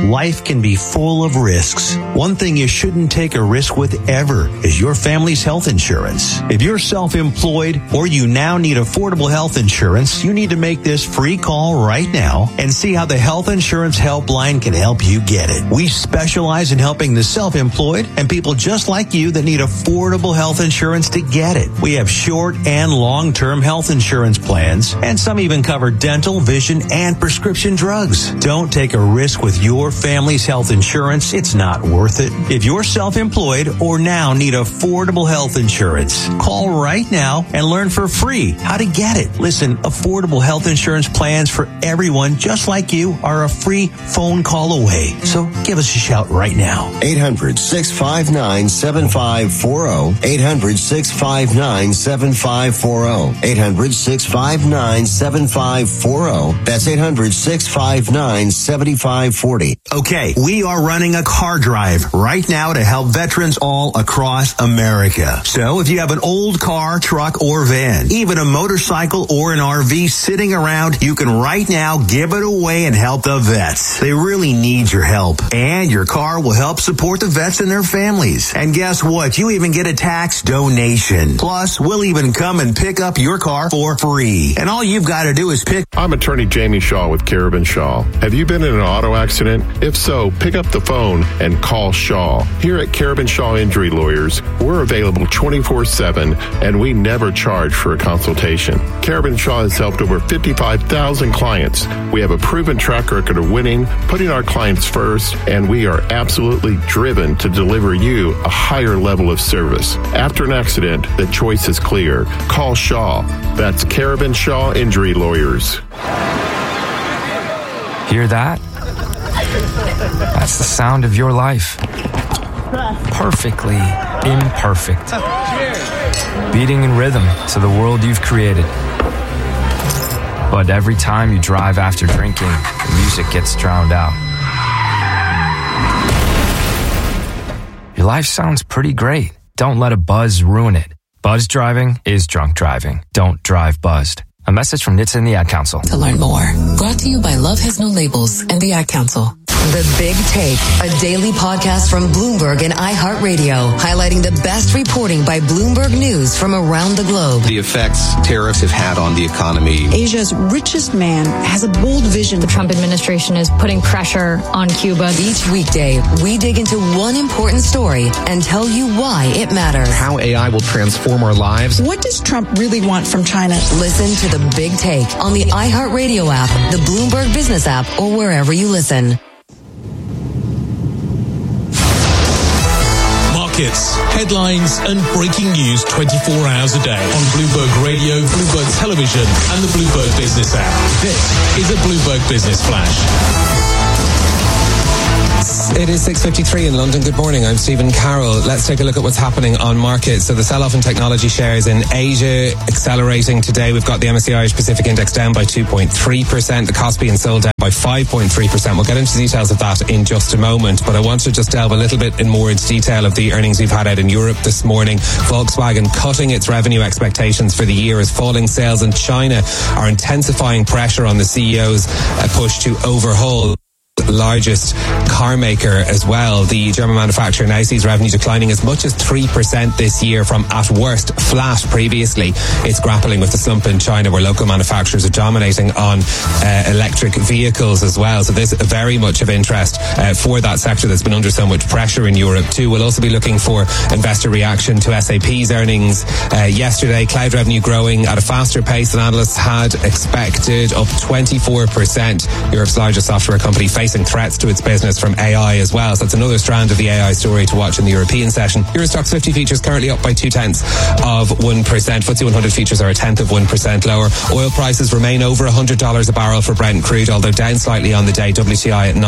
life can be full of risks. One thing you shouldn't take a risk with ever is your family's health insurance. If you're self-employed or you now need affordable health insurance, you need to make this free call right now and see how the Health Insurance Helpline can help you get it. We specialize in helping the self-employed and people just like you that need affordable health insurance to get it. We have short and long-term health insurance plans, and some even cover dental, vision, and prescription drugs. Don't take a risk with your family's health insurance. It's not worth it. If you're self-employed or now need affordable health insurance, call right now and learn for free how to get it. Listen, affordable health insurance plans for everyone just like you are a free phone call away. So give us a shout right now. 800-659-7540. 800-659-7540. 800-659-7540. That's 800-659-7540. Okay, we are running a car drive right now to help veterans all across America. So if you have an old car, truck, or van, even a motorcycle or an RV sitting around, you can right now give it away and help the vets. They really need your help. And your car will help support the vets and their families. And guess what? You even get a tax donation. Plus, we'll even come and pick up your car for free. And all you've got to do is pick... I'm attorney Jamie Shaw with Carabin Shaw. Have you been in an auto accident? If so, pick up the phone and call Shaw. Here at Carabin Shaw Injury Lawyers, we're available 24/7 and we never charge for a consultation. Carabin Shaw has helped over 55,000 clients. We have a proven track record of winning, putting our clients first, and we are absolutely driven to deliver you a higher level of service. After an accident, the choice is clear. Call Shaw. That's Carabin Shaw Injury Lawyers. Hear that? That's the sound of your life. Perfectly imperfect. Beating in rhythm to the world you've created. But every time you drive after drinking, the music gets drowned out. Your life sounds pretty great. Don't let a buzz ruin it. Buzz driving is drunk driving. Don't drive buzzed. A message from NHTSA and the Ad Council. To learn more, brought to you by Love Has No Labels and the Ad Council. The Big Take, a daily podcast from Bloomberg and iHeartRadio, highlighting the best reporting by Bloomberg News from around the globe. The effects tariffs have had on the economy. Asia's richest man has a bold vision. The Trump administration is putting pressure on Cuba. Each weekday, we dig into one important story and tell you why it matters. How AI will transform our lives. What does Trump really want from China? Listen to The Big Take on the iHeartRadio app, the Bloomberg Business app, or wherever you listen. Markets, headlines, and breaking news 24 hours a day on Bloomberg Radio, Bloomberg Television, and the Bloomberg Business app. This is a Bloomberg Business Flash. It is 6:53 in London. Good morning. I'm Stephen Carroll. Let's take a look at what's happening on markets. So the sell-off in technology shares in Asia accelerating today. We've got the MSCI Irish Pacific Index down by 2.3%. The Kospi and Seoul down by 5.3%. We'll get into the details of that in just a moment. But I want to just delve a little bit more into detail of the earnings we've had out in Europe this morning. Volkswagen cutting its revenue expectations for the year as falling sales in China are intensifying pressure on the CEO's push to overhaul largest car maker as well. The German manufacturer now sees revenue declining as much as 3% this year from at worst flat previously. It's grappling with the slump in China where local manufacturers are dominating on electric vehicles as well. So there's very much of interest for that sector that's been under so much pressure in Europe too. We'll also be looking for investor reaction to SAP's earnings yesterday. Cloud revenue growing at a faster pace than analysts had expected, up 24%. Europe's largest software company facing threats to its business from AI as well. So that's another strand of the AI story to watch in the European session. Eurostoxx 50 futures currently up by 0.2%. FTSE 100 futures are 0.1% lower. Oil prices remain over $100 a barrel for Brent crude, although down slightly on the day. WTI at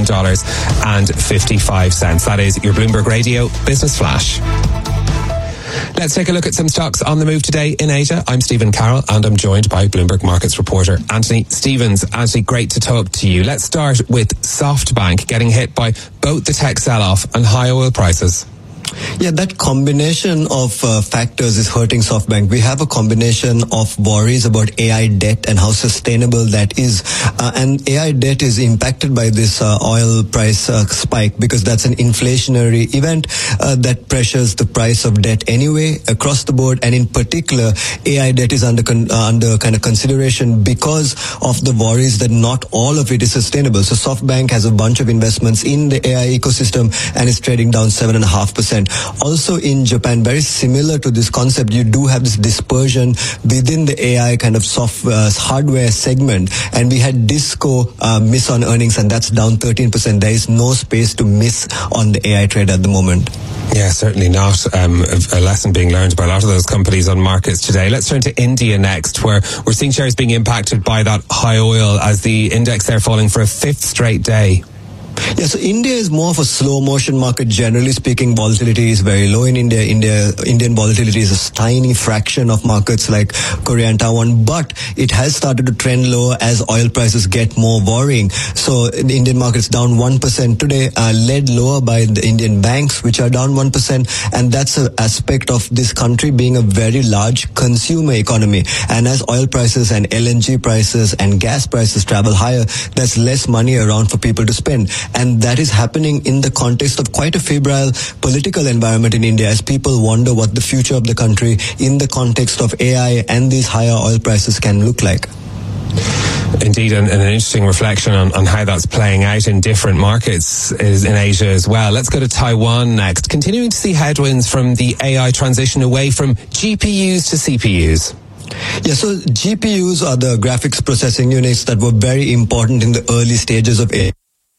$91.55. That is your Bloomberg Radio Business Flash. Let's take a look at some stocks on the move today in Asia. I'm Stephen Carroll and I'm joined by Bloomberg Markets reporter Anthony Stevens. Anthony, great to talk to you. Let's start with SoftBank getting hit by both the tech sell-off and high oil prices. Yeah, that combination of factors is hurting SoftBank. We have a combination of worries about AI debt and how sustainable that is. And AI debt is impacted by this oil price spike because that's an inflationary event that pressures the price of debt anyway across the board. And in particular, AI debt is under kind of consideration because of the worries that not all of it is sustainable. So SoftBank has a bunch of investments in the AI ecosystem and is trading down 7.5%. Also in Japan, very similar to this concept, you do have this dispersion within the AI kind of hardware segment. And we had Disco miss on earnings, and that's down 13%. There is no space to miss on the AI trade at the moment. Yeah, certainly not. A lesson being learned by a lot of those companies on markets today. Let's turn to India next, where we're seeing shares being impacted by that high oil as the index there falling for a fifth straight day. Yeah, so India is more of a slow motion market. Generally speaking, volatility is very low in India. Indian volatility is a tiny fraction of markets like Korea and Taiwan, but it has started to trend lower as oil prices get more worrying. So the Indian market's down 1% today, led lower by the Indian banks, which are down 1%. And that's an aspect of this country being a very large consumer economy. And as oil prices and LNG prices and gas prices travel higher, there's less money around for people to spend. And that is happening in the context of quite a febrile political environment in India as people wonder what the future of the country in the context of AI and these higher oil prices can look like. Indeed, and an interesting reflection on how that's playing out in different markets is in Asia as well. Let's go to Taiwan next. Continuing to see headwinds from the AI transition away from GPUs to CPUs. Yeah, so GPUs are the graphics processing units that were very important in the early stages of AI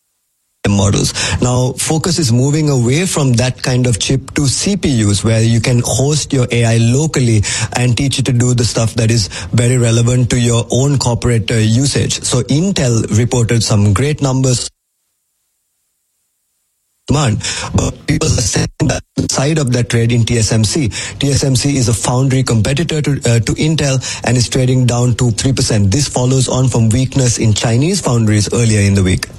models. Now, focus is moving away from that kind of chip to CPUs, where you can host your AI locally and teach it to do the stuff that is very relevant to your own corporate usage. So Intel reported some great numbers. But people are saying that side of that trade in TSMC. TSMC is a foundry competitor to Intel and is trading down to 3%. This follows on from weakness in Chinese foundries earlier in the week.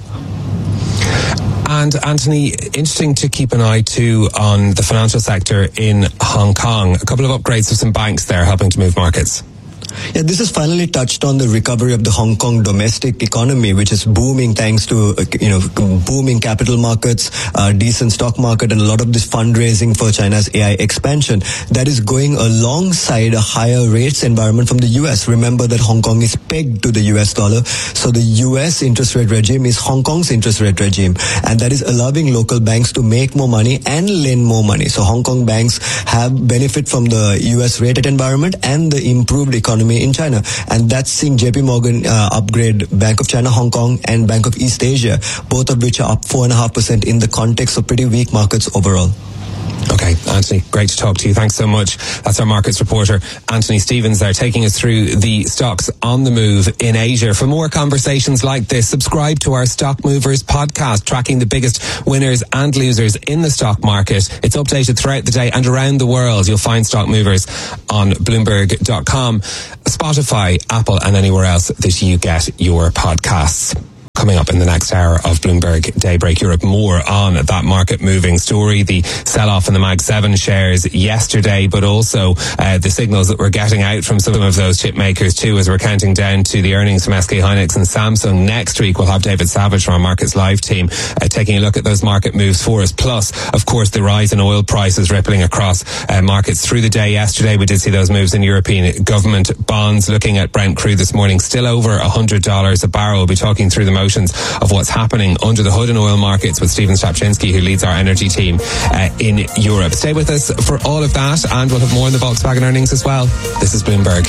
And Anthony, interesting to keep an eye too on the financial sector in Hong Kong. A couple of upgrades of some banks there helping to move markets. Yeah, this has finally touched on the recovery of the Hong Kong domestic economy, which is booming thanks to, booming capital markets, decent stock market, and a lot of this fundraising for China's AI expansion. That is going alongside a higher rates environment from the US. Remember that Hong Kong is pegged to the US dollar. So the US interest rate regime is Hong Kong's interest rate regime. And that is allowing local banks to make more money and lend more money. So Hong Kong banks have benefit from the US rate environment and the improved economy in China, and that's seeing JP Morgan upgrade Bank of China Hong Kong and Bank of East Asia, both of which are up 4.5% in the context of pretty weak markets overall. Okay, Anthony, great to talk to you. Thanks so much. That's our markets reporter, Anthony Stevens, there, taking us through the stocks on the move in Asia. For more conversations like this, subscribe to our Stock Movers podcast, tracking the biggest winners and losers in the stock market. It's updated throughout the day and around the world. You'll find Stock Movers on Bloomberg.com, Spotify, Apple, and anywhere else that you get your podcasts. Coming up in the next hour of Bloomberg Daybreak Europe, more on that market moving story, the sell-off in the Mag 7 shares yesterday, but also the signals that we're getting out from some of those chip makers too, as we're counting down to the earnings from SK Hynix and Samsung. Next week we'll have David Savage from our Markets Live team taking a look at those market moves for us. Plus, of course, the rise in oil prices rippling across markets through the day yesterday. We did see those moves in European government bonds. Looking at Brent crude this morning, still over $100 a barrel. We'll be talking through the motions of what's happening under the hood in oil markets with Stephen Strapczynski, who leads our energy team in Europe. Stay with us for all of that, and we'll have more in the Volkswagen earnings as well. This is Bloomberg.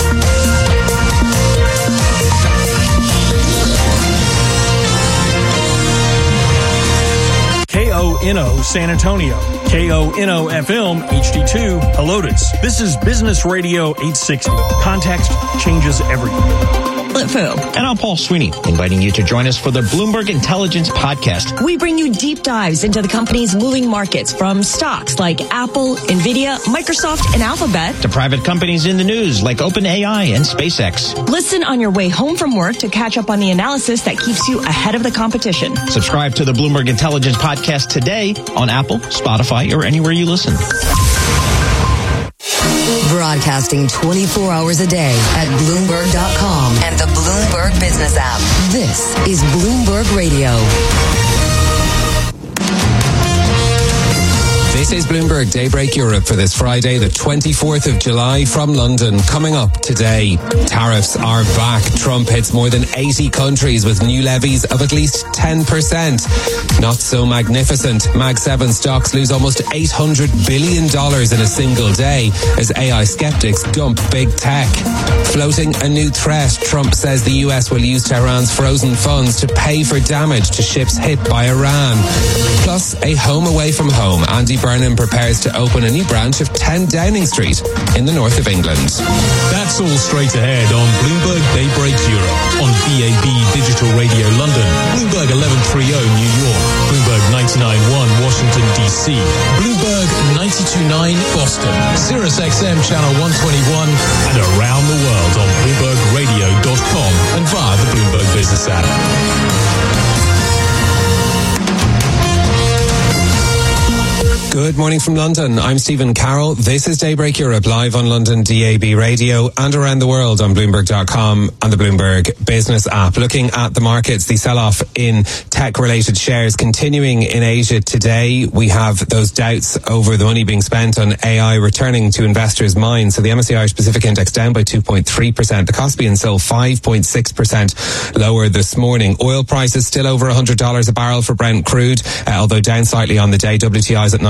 KONO San Antonio, KONO FM HD2 Helotes. This is Business Radio 860. Context changes everything. Bartlett Fu. And I'm Paul Sweeney, inviting you to join us for the Bloomberg Intelligence Podcast. We bring you deep dives into the company's moving markets, from stocks like Apple, Nvidia, Microsoft, and Alphabet, to private companies in the news like OpenAI and SpaceX. Listen on your way home from work to catch up on the analysis that keeps you ahead of the competition. Subscribe to the Bloomberg Intelligence Podcast today on Apple, Spotify, or anywhere you listen. Broadcasting 24 hours a day at Bloomberg.com and the Bloomberg Business app. This is Bloomberg Radio. This is Bloomberg Daybreak Europe for this Friday, the 24th of July from London. Coming up today, tariffs are back. Trump hits more than 80 countries with new levies of at least 10%. Not so magnificent. Mag 7 stocks lose almost $800 billion in a single day as AI skeptics dump big tech. Floating a new threat, Trump says the US will use Tehran's frozen funds to pay for damage to ships hit by Iran. Plus, a home away from home. Andy Burnham prepares to open a new branch of 10 Downing Street in the north of England. That's all straight ahead on Bloomberg Daybreak Europe, on BAB Digital Radio London, Bloomberg 1130 New York, Bloomberg 99.1 Washington DC, Bloomberg 92.9 Boston, Sirius XM Channel 121, and around the world on BloombergRadio.com and via the Bloomberg Business app. Good morning from London. I'm Stephen Carroll. This is Daybreak Europe, live on London DAB radio and around the world on Bloomberg.com and the Bloomberg Business app. Looking at the markets, the sell-off in tech-related shares continuing in Asia today. We have those doubts over the money being spent on AI returning to investors' minds. So the MSCI Irish Pacific Index down by 2.3%. The Kospi and Seoul 5.6% lower this morning. Oil prices still over $100 a barrel for Brent crude, although down slightly on the day. WTI's at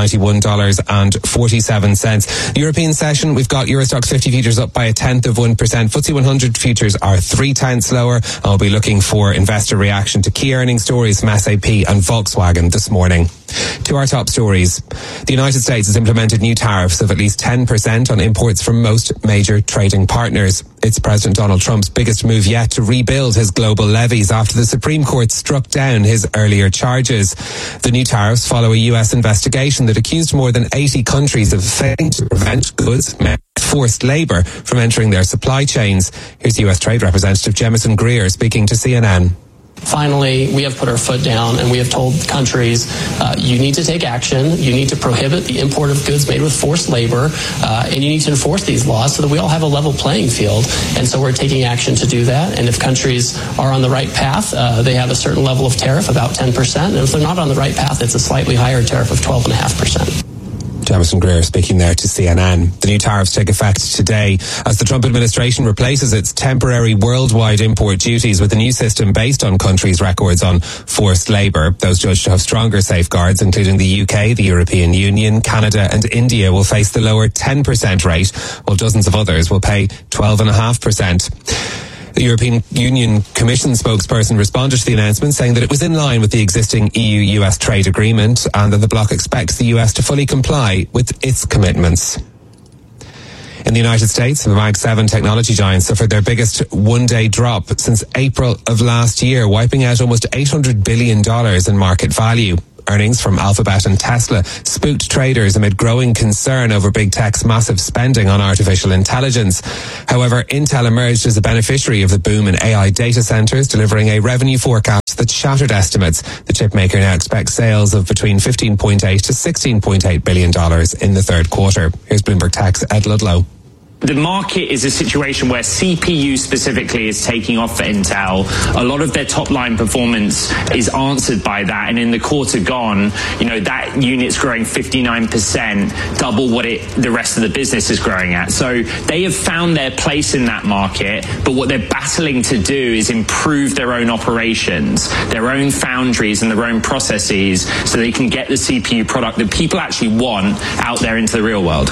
$91.47. European session, we've got Eurostoxx 50 futures up by 0.1%. FTSE 100 futures are 0.3 lower. I'll be looking for investor reaction to key earnings stories from SAP and Volkswagen this morning. To our top stories. The United States has implemented new tariffs of at least 10% on imports from most major trading partners. It's President Donald Trump's biggest move yet to rebuild his global levies after the Supreme Court struck down his earlier charges. The new tariffs follow a US investigation that accused more than 80 countries of failing to prevent goods, forced labour from entering their supply chains. Here's US Trade Representative Jemison Greer speaking to CNN. Finally, we have put our foot down and we have told countries, you need to take action, you need to prohibit the import of goods made with forced labor, and you need to enforce these laws so that we all have a level playing field. And so we're taking action to do that. And if countries are on the right path, they have a certain level of tariff, about 10%. And if they're not on the right path, it's a slightly higher tariff of 12.5%. Jemison Greer speaking there to CNN. The new tariffs take effect today as the Trump administration replaces its temporary worldwide import duties with a new system based on countries' records on forced labour. Those judged to have stronger safeguards, including the UK, the European Union, Canada and India, will face the lower 10% rate, while dozens of others will pay 12.5%. The European Union Commission spokesperson responded to the announcement, saying that it was in line with the existing EU-US trade agreement and that the bloc expects the US to fully comply with its commitments. In the United States, the Mag 7 technology giants suffered their biggest one-day drop since April of last year, wiping out almost $800 billion in market value. Earnings from Alphabet and Tesla spooked traders amid growing concern over big tech's massive spending on artificial intelligence. However, Intel emerged as a beneficiary of the boom in AI data centers, delivering a revenue forecast that shattered estimates. The chipmaker now expects sales of between $15.8 to $16.8 billion in the third quarter. Here's Bloomberg Tech's Ed Ludlow. The market is a situation where CPU specifically is taking off for Intel. A lot of their top line performance is answered by that. And in the quarter gone, that unit's growing 59%, double what the rest of the business is growing at. So they have found their place in that market. But what they're battling to do is improve their own operations, their own foundries and their own processes so they can get the CPU product that people actually want out there into the real world.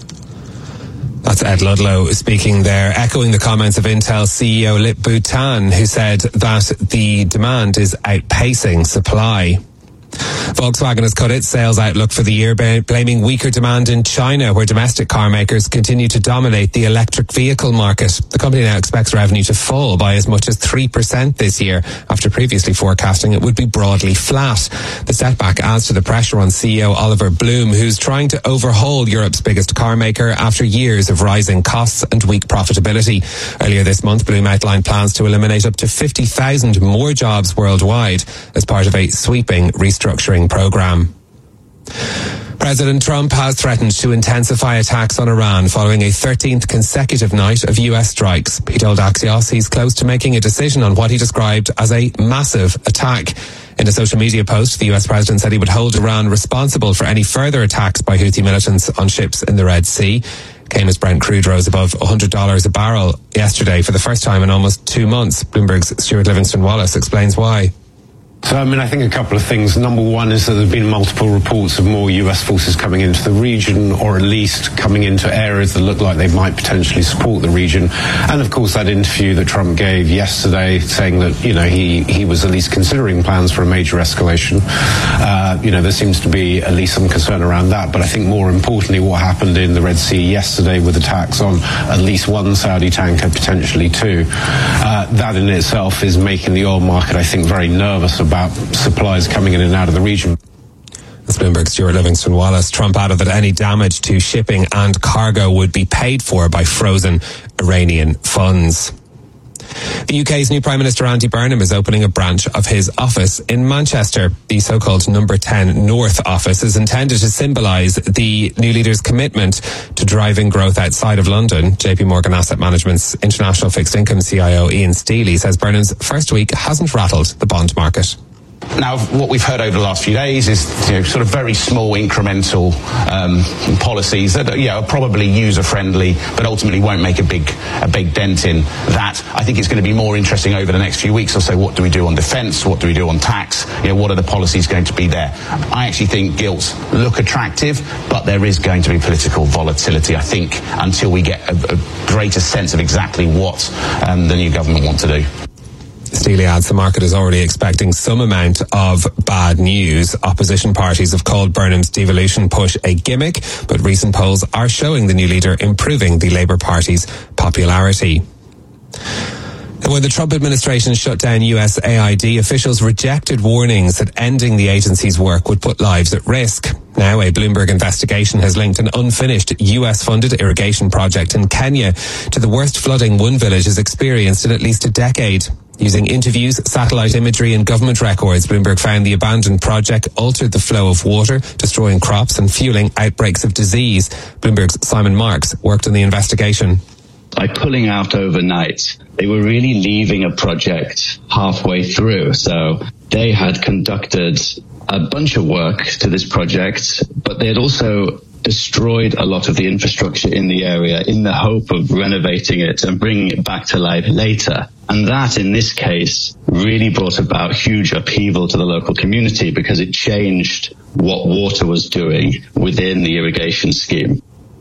That's Ed Ludlow speaking there, echoing the comments of Intel CEO Lip-Bu Tan, who said that the demand is outpacing supply. Volkswagen has cut its sales outlook for the year, blaming weaker demand in China, where domestic car makers continue to dominate the electric vehicle market. The company now expects revenue to fall by as much as 3% this year, after previously forecasting it would be broadly flat. The setback adds to the pressure on CEO Oliver Blume, who's trying to overhaul Europe's biggest car maker after years of rising costs and weak profitability. Earlier this month, Blume outlined plans to eliminate up to 50,000 more jobs worldwide as part of a sweeping restructuring program. President Trump has threatened to intensify attacks on Iran following a 13th consecutive night of US strikes. He told Axios he's close to making a decision on what he described as a massive attack. In a social media post, the US president said he would hold Iran responsible for any further attacks by Houthi militants on ships in the Red Sea. Came as Brent crude rose above $100 a barrel yesterday for the first time in almost 2 months. Bloomberg's Stuart Livingston-Wallace explains why. So, I think a couple of things. Number one is that there have been multiple reports of more US forces coming into the region, or at least coming into areas that look like they might potentially support the region. And of course, that interview that Trump gave yesterday saying that, he was at least considering plans for a major escalation. There seems to be at least some concern around that. But I think more importantly, what happened in the Red Sea yesterday with attacks on at least one Saudi tanker, potentially two, that in itself is making the oil market, I think, very nervous about supplies coming in and out of the region. That's Bloomberg's Stuart Livingston-Wallace. Trump added that any damage to shipping and cargo would be paid for by frozen Iranian funds. The UK's new Prime Minister Andy Burnham is opening a branch of his office in Manchester. The so-called Number 10 North office is intended to symbolise the new leader's commitment to driving growth outside of London. JP Morgan Asset Management's international fixed income CIO Ian Stealey says Burnham's first week hasn't rattled the bond market. Now, what we've heard over the last few days is, sort of very small incremental policies that are probably user-friendly, but ultimately won't make a big dent in that. I think it's going to be more interesting over the next few weeks or so. What do we do on defence? What do we do on tax? What are the policies going to be there? I actually think gilts look attractive, but there is going to be political volatility, I think, until we get a greater sense of exactly what the new government want to do. Stealey adds the market is already expecting some amount of bad news. Opposition parties have called Burnham's devolution push a gimmick, but recent polls are showing the new leader improving the Labour Party's popularity. When the Trump administration shut down USAID, officials rejected warnings that ending the agency's work would put lives at risk. Now, a Bloomberg investigation has linked an unfinished US-funded irrigation project in Kenya to the worst flooding one village has experienced in at least a decade. Using interviews, satellite imagery and government records, Bloomberg found the abandoned project altered the flow of water, destroying crops and fueling outbreaks of disease. Bloomberg's Simon Marks worked on the investigation. By pulling out overnight, they were really leaving a project halfway through. So they had conducted a bunch of work to this project, but they had also destroyed a lot of the infrastructure in the area in the hope of renovating it and bringing it back to life later. And that, in this case, really brought about huge upheaval to the local community because it changed what water was doing within the irrigation scheme.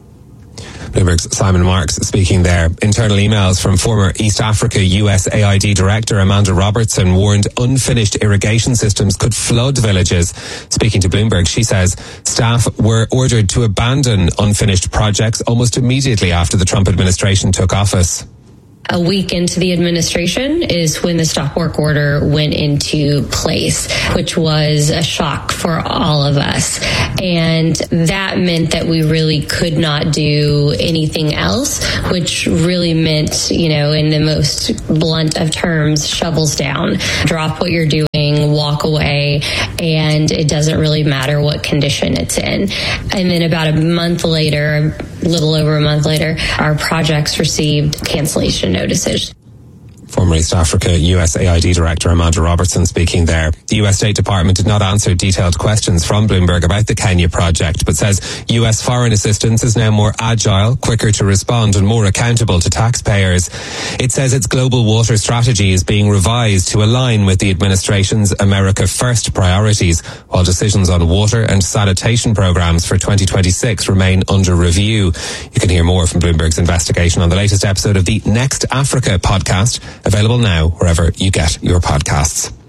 Bloomberg's Simon Marks speaking there. Internal emails from former East Africa USAID Director Amanda Robertson warned unfinished irrigation systems could flood villages. Speaking to Bloomberg, she says staff were ordered to abandon unfinished projects almost immediately after the Trump administration took office. A week into the administration is when the stop work order went into place, which was a shock for all of us. And that meant that we really could not do anything else, which really meant, in the most blunt of terms, shovels down, drop what you're doing, walk away, and it doesn't really matter what condition it's in. And then about a month later, a little over a month later, our projects received cancellation notices. Former East Africa USAID Director Amanda Robertson speaking there. The US State Department did not answer detailed questions from Bloomberg about the Kenya project, but says US foreign assistance is now more agile, quicker to respond and more accountable to taxpayers. It says its global water strategy is being revised to align with the administration's America First priorities, while decisions on water and sanitation programs for 2026 remain under review. You can hear more from Bloomberg's investigation on the latest episode of the Next Africa podcast, available now wherever you get your podcasts.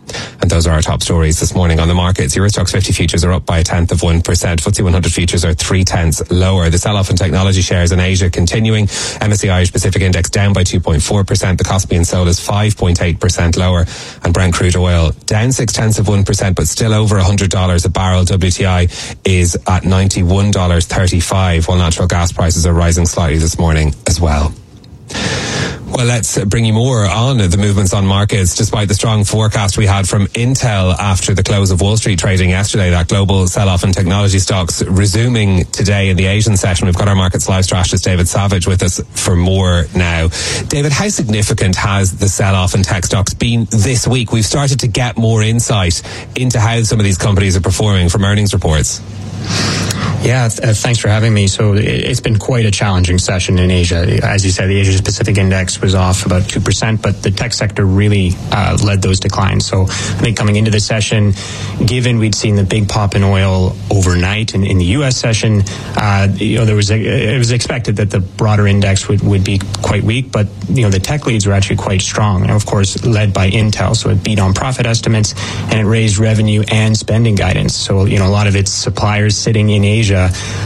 And those are our top stories this morning on the markets. Euro Stoxx 50 futures are up by 0.1%. FTSE 100 futures are 0.3 lower. The sell-off in technology shares in Asia continuing. MSCI Irish Pacific Index down by 2.4%. The Kospi and Sol is 5.8% lower. And Brent crude oil down 0.6%, but still over $100 a barrel. WTI is at $91.35, while natural gas prices are rising slightly this morning as well. Well, let's bring you more on the movements on markets. Despite the strong forecast we had from Intel after the close of Wall Street trading yesterday, that global sell-off in technology stocks resuming today in the Asian session. We've got our Markets Live strategist David Savage with us for more now. David, how significant has the sell-off in tech stocks been this week? We've started to get more insight into how some of these companies are performing from earnings reports. Yeah, thanks for having me. So it's been quite a challenging session in Asia. As you said, the Asia Pacific Index was off about 2%, but the tech sector really led those declines. So I think coming into the session, given we'd seen the big pop in oil overnight in the U.S. session, it was expected that the broader index would be quite weak, but the tech leads were actually quite strong. And of course, led by Intel, so it beat on profit estimates and it raised revenue and spending guidance. So a lot of its suppliers sitting in Asia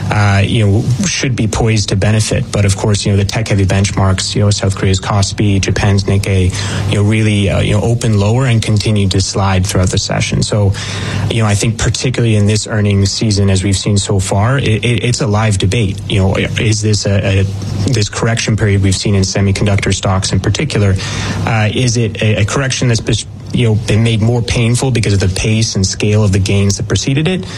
should be poised to benefit. But of course, the tech-heavy benchmarks, South Korea's Kospi, Japan's Nikkei, really opened lower and continued to slide throughout the session. So, I think particularly in this earnings season, as we've seen so far, it's a live debate. Is this this correction period we've seen in semiconductor stocks in particular? Is it a correction that's been made more painful because of the pace and scale of the gains that preceded it,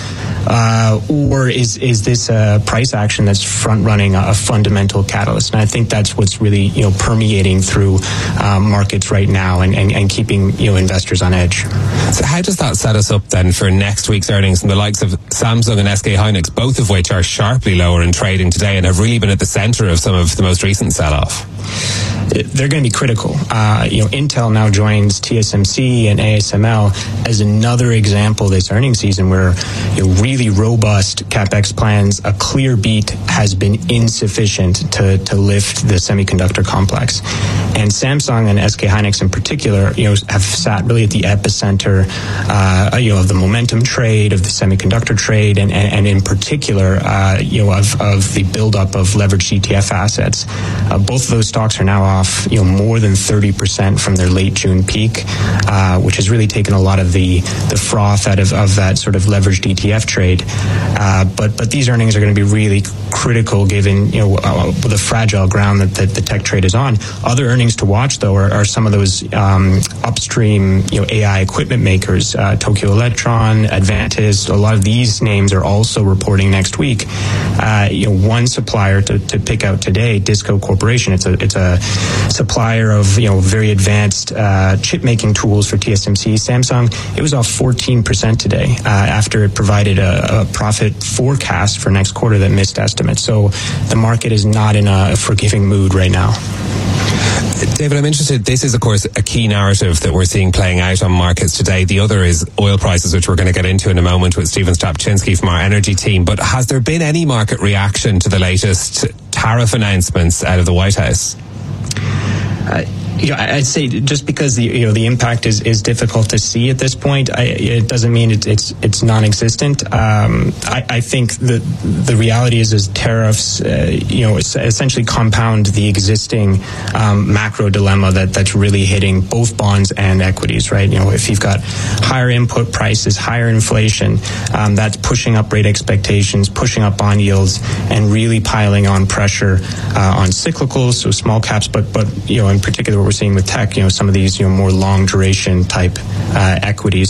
or is this a price action that's front running a fundamental catalyst? And I think that's what's really permeating through markets right now and keeping investors on edge. So how does that set us up then for next week's earnings from the likes of Samsung and SK Hynix, both of which are sharply lower in trading today and have really been at the center of some of the most recent sell-off? They're going to be critical. Intel now joins TSMC and ASML as another example this earnings season where really robust CapEx plans, a clear beat has been insufficient to lift the semiconductor complex. And Samsung and SK Hynix in particular, have sat really at the epicenter, of the momentum trade, of the semiconductor trade, and in particular, of the buildup of leveraged ETF assets. Both of those stocks are now off, more than 30% from their late June peak, which has really taken a lot of the froth out of that sort of leveraged ETF trade. But these earnings are going to be really critical given, the fragile ground that the tech trade is on. Other earnings to watch, though, are some of those upstream, AI equipment makers, Tokyo Electron, Advantis. A lot of these names are also reporting next week. One supplier to pick out today, Disco Corporation. It's a supplier of very advanced chip making tools for TSMC. Samsung, it was off 14% today after it provided a profit forecast for next quarter that missed estimates. So the market is not in a forgiving mood right now. David, I'm interested, this is of course a key narrative that we're seeing playing out on markets today. The other is oil prices, which we're going to get into in a moment with Stephen Stapczynski from our energy team. But has there been any market reaction to the latest tariff announcements out of the White House? I'd say just because the impact is difficult to see at this point, it doesn't mean it's non-existent. I think the reality is tariffs, essentially compound the existing macro dilemma that's really hitting both bonds and equities, right? If you've got higher input prices, higher inflation, that's pushing up rate expectations, pushing up bond yields, and really piling on pressure on cyclicals, so small caps, but in particular what we're seeing with tech, some of these more long duration type equities.